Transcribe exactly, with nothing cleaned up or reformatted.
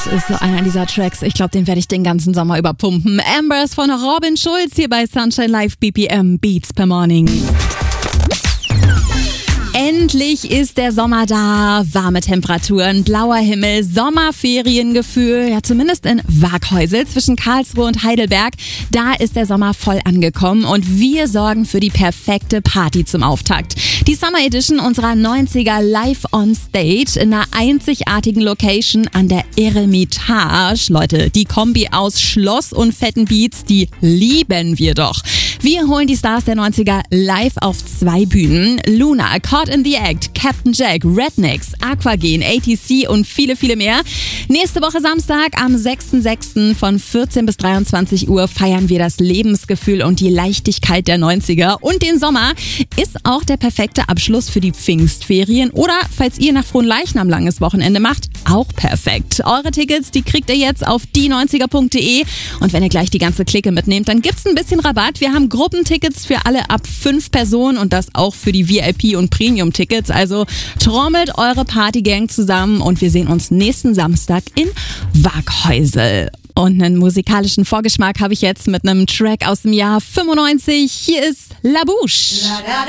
Das ist so einer dieser Tracks, ich glaube, den werde ich den ganzen Sommer überpumpen. Ambers von Robin Schulz hier bei Sunshine Live B P M Beats per Morning. Endlich ist der Sommer da, warme Temperaturen, blauer Himmel, Sommerferiengefühl, ja zumindest in Waaghäusel zwischen Karlsruhe und Heidelberg. Da ist der Sommer voll angekommen und wir sorgen für die perfekte Party zum Auftakt. Die Summer Edition unserer neunziger Live on Stage in einer einzigartigen Location an der Eremitage. Leute, die Kombi aus Schloss und fetten Beats, die lieben wir doch. Wir holen die Stars der neunziger live auf zwei Bühnen. Luna, Caught in the Act, Captain Jack, Rednecks, Aquagen, A T C und viele, viele mehr. Nächste Woche Samstag am sechsten sechsten von vierzehn bis dreiundzwanzig Uhr feiern wir das Lebensgefühl und die Leichtigkeit der neunziger. Und den Sommer ist auch der perfekte Abschluss für die Pfingstferien oder falls ihr nach Fronleichnam langes Wochenende macht, auch perfekt. Eure Tickets, die kriegt ihr jetzt auf die neunziger punkt de und wenn ihr gleich die ganze Clique mitnehmt, dann gibt's ein bisschen Rabatt. Wir haben Gruppentickets für alle ab fünf Personen und das auch für die V I P- und Premium-Tickets. Also trommelt eure Partygang zusammen und wir sehen uns nächsten Samstag in Waaghäusel. Und einen musikalischen Vorgeschmack habe ich jetzt mit einem Track aus dem Jahr fünfundneunzig. Hier ist La Bouche.